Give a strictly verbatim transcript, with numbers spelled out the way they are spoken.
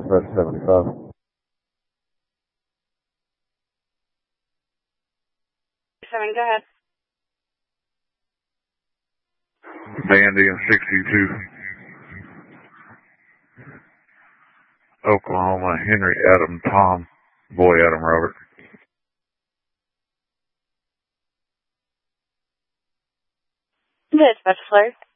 dispatch seventy-five. Seven, go ahead. Dandy and sixty-two. Oklahoma, Henry, Adam, Tom, boy, Adam, Robert. Dispatch, Fleur.